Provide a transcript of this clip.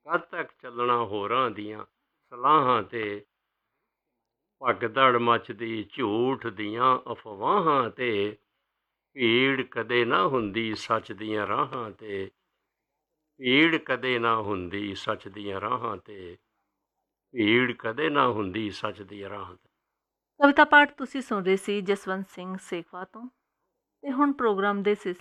ਕਦ ਤੱਕ ਚੱਲਣਾ ਹੋਰਾਂ ਦੀਆਂ ਸਲਾਹਾਂ ਤੇ, ਭਗਦੜ ਮਚਦੀ ਝੂਠ ਦੀਆਂ ਅਫਵਾਹਾਂ ਤੇ, ਭੀੜ ਕਦੇ ਨਾ ਹੁੰਦੀ ਸੱਚ ਦੀਆਂ ਰਾਹਾਂ ਤੇ, ਭੀੜ ਕਦੇ ਨਾ ਹੁੰਦੀ ਸੱਚ ਦੀਆਂ ਰਾਹਾਂ ਤੇ, ਭੀੜ ਕਦੇ ਨਾ ਹੁੰਦੀ ਸੱਚ ਦੀਆਂ ਰਾਹਾਂ ਤੇ। ਕਵਿਤਾ ਪਾਠ ਤੁਸੀਂ ਸੁਣ ਰਹੇ ਸੀ ਜਸਵੰਤ ਸਿੰਘ ਸੇਖਵਾ ਤੋਂ। ਤੇ ਹੁਣ ਪ੍ਰੋਗਰਾਮ ਦੇ